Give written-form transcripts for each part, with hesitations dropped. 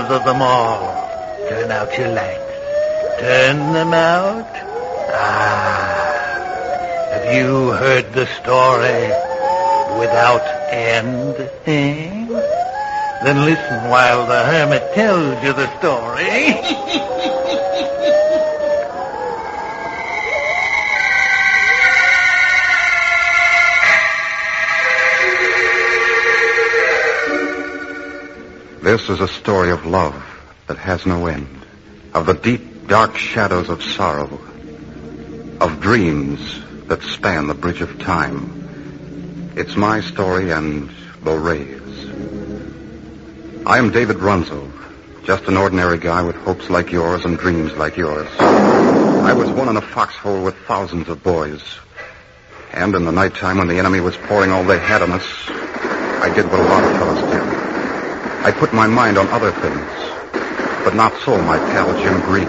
shoulders of them all. Turn out your lights. Turn them out. Have you heard the story without end? Then listen while the hermit tells you the story. This is a story of love that has no end, of the deep, dark shadows of sorrow, of dreams that span the bridge of time. It's my story and Lorraine's. I am David Runzel, just an ordinary guy with hopes like yours and dreams like yours. I was one in a foxhole with thousands of boys. And in the nighttime when the enemy was pouring all they had on us, I did what a lot of fellows did. I put my mind on other things, but not so my pal Jim Green.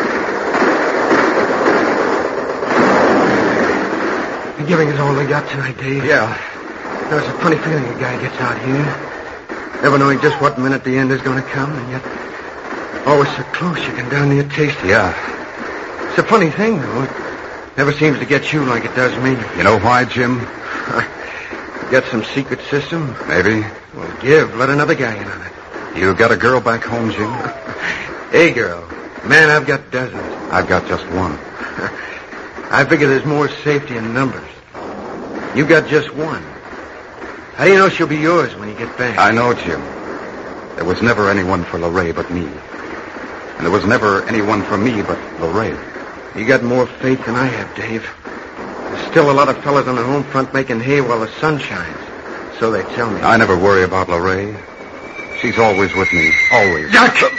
You're giving us all they got tonight, Dave. Yeah. There's a funny feeling a guy gets out here. Never knowing just what minute the end is going to come, and yet always so close you can darn near taste it. Yeah. It's a funny thing, though. It never seems to get you like it does me. You know why, Jim? Got some secret system? Maybe. Well, let another guy in on it. You got a girl back home, Jim? A girl. Man, I've got dozens. I've got just one. I figure there's more safety in numbers. You got just one. How do you know she'll be yours when you get back? I know, Jim. There was never anyone for Lorraine but me. And there was never anyone for me but Lorraine. You got more faith than I have, Dave. There's still a lot of fellas on the home front making hay while the sun shines. So they tell me. I never worry about Lorraine. She's always with me. Always.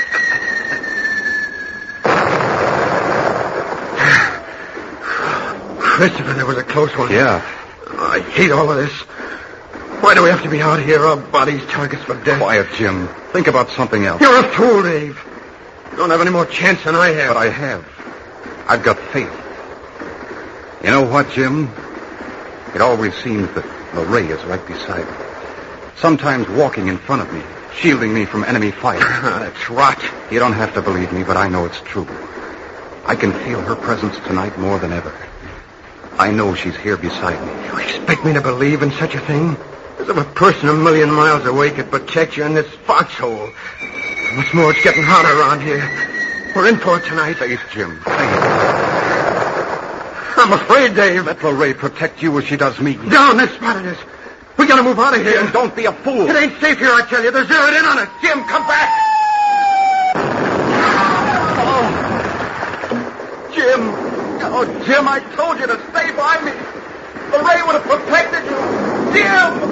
Christopher, that was a close one. Yeah. I hate all of this. Why do we have to be out here, our bodies targets for death? Quiet, Jim. Think about something else. You're a fool, Dave. You don't have any more chance than I have. But I have. I've got faith. You know what, Jim? It always seems that Lorraine is right beside me. Sometimes walking in front of me, shielding me from enemy fire. That's rot. You don't have to believe me, but I know it's true. I can feel her presence tonight more than ever. I know she's here beside me. You expect me to believe in such a thing? As if a person a million miles away could protect you in this foxhole. What's more, it's getting hotter around here. We're in for it tonight. Faith, Jim. Faith. I'm afraid, Dave. Let Lorraine protect you as she does me. Down, this spotted us. We gotta move out of here. Jim, don't be a fool. It ain't safe here, I tell you. They're zeroed in on us. Jim, come back. Jim. Oh, Jim, I told you to stay by me. Lorraine would have protected you. Jim!